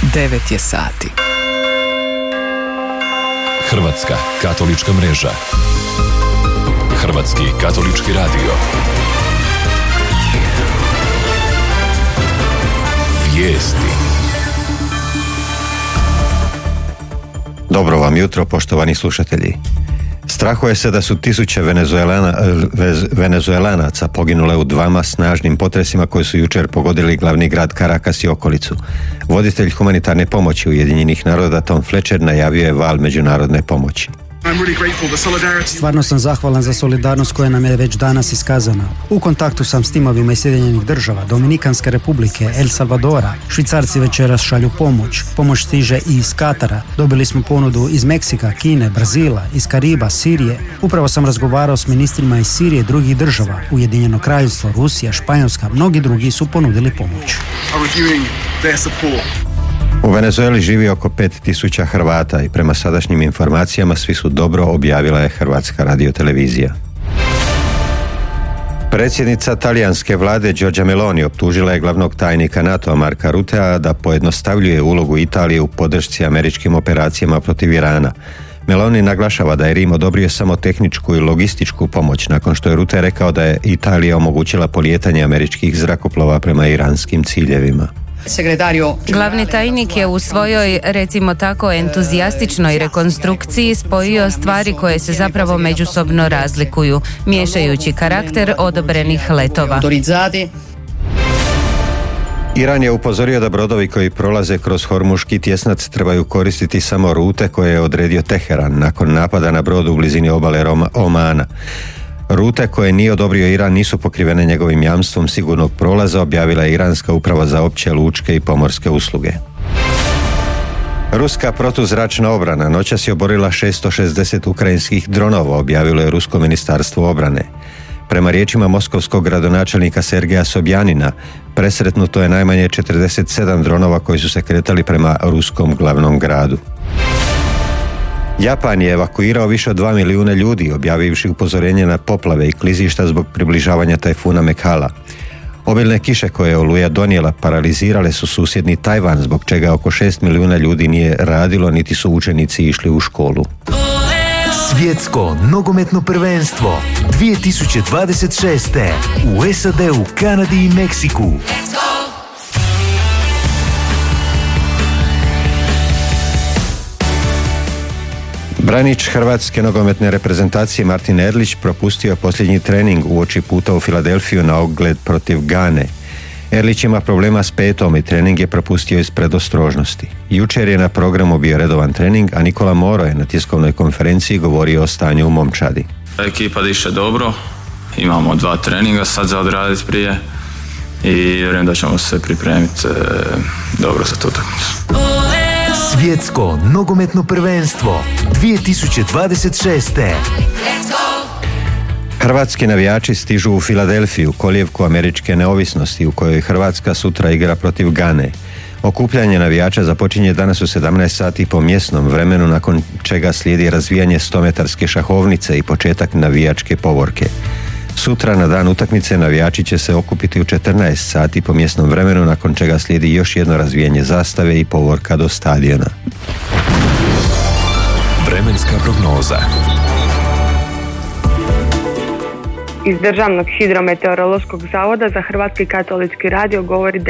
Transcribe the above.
9 je sati. Hrvatska katolička mreža. Hrvatski katolički radio. Vijesti. Dobro vam jutro, poštovani slušatelji. Strahuje se da su tisuće Venezuelanaca poginule u dvama snažnim potresima koji su jučer pogodili glavni grad Caracas i okolicu. Voditelj humanitarne pomoći Ujedinjenih naroda Tom Fletcher najavio je val međunarodne pomoći. Stvarno sam zahvalan za solidarnost koja nam je već danas iskazana. U kontaktu sam s timovima iz Sjedinjenih država, Dominikanske republike, El Salvadora. Švicarci večeras šalju pomoć. Pomoć stiže i iz Katara. Dobili smo ponudu iz Meksika, Kine, Brazila, iz Kariba, Sirije. Upravo sam razgovarao s ministrima iz Sirije i drugih država. Ujedinjeno kraljevstvo, Rusija, Španjolska, mnogi drugi su ponudili pomoć. U Venezueli živi oko 5000 Hrvata i prema sadašnjim informacijama svi su dobro, objavila je Hrvatska radiotelevizija. Predsjednica talijanske vlade Giorgia Meloni optužila je glavnog tajnika NATO-a Marka Rutea da pojednostavljuje ulogu Italije u podršci američkim operacijama protiv Irana. Meloni naglašava da je Rim odobrio samo tehničku i logističku pomoć nakon što je Rutte rekao da je Italija omogućila polijetanje američkih zrakoplova prema iranskim ciljevima. Glavni tajnik je u svojoj, recimo tako, entuzijastičnoj rekonstrukciji spojio stvari koje se zapravo međusobno razlikuju, miješajući karakter odobrenih letova. Iran je upozorio da brodovi koji prolaze kroz Hormuški tjesnac trebaju koristiti samo rute koje je odredio Teheran nakon napada na brod u blizini obale Omana. Rute koje nije odobrio Iran nisu pokrivene njegovim jamstvom sigurnog prolaza, objavila je Iranska uprava za opće lučke i pomorske usluge. Ruska protuzračna obrana noćas je oborila 660 ukrajinskih dronova, objavilo je Rusko ministarstvo obrane. Prema riječima moskovskog gradonačelnika Sergeja Sobjanina, presretnuto je najmanje 47 dronova koji su se kretali prema ruskom glavnom gradu. Japan je evakuirao više od 2 milijuna ljudi, objavivši upozorenje na poplave i klizišta zbog približavanja tajfuna Mekhala. Obilne kiše koje je oluja donijela paralizirale su susjedni Tajvan, zbog čega oko 6 milijuna ljudi nije radilo, niti su učenici išli u školu. Svjetsko nogometno prvenstvo 2026. u SAD-u, Kanadi i Meksiku. Branič hrvatske nogometne reprezentacije Martin Erlić propustio posljednji trening uoči puta u Filadelfiju na ogled protiv Gane. Erlić ima problema s petom i trening je propustio iz predostrožnosti. Jučer je na programu bio redovan trening, a Nikola Moro je na tiskovnoj konferenciji govorio o stanju u momčadi. Ekipa diše dobro, imamo 2 treninga sad za odraditi prije i vjerujem da ćemo se pripremiti dobro za tu utakmicu. Svjetsko nogometno prvenstvo 2026. Hrvatski navijači stižu u Filadelfiju, kolijevku američke neovisnosti u kojoj Hrvatska sutra igra protiv Gane. Okupljanje navijača započinje danas u 17 sati po mjesnom vremenu, nakon čega slijedi razvijanje 100-metarske šahovnice i početak navijačke povorke. Sutra na dan utakmice navijači će se okupiti u 14 sati po mjesnom vremenu, nakon čega slijedi još jedno razvijanje zastave i povorka do stadiona. Vremenska prognoza. Iz Državnog hidrometeorološkog zavoda za Hrvatski katolički radio govori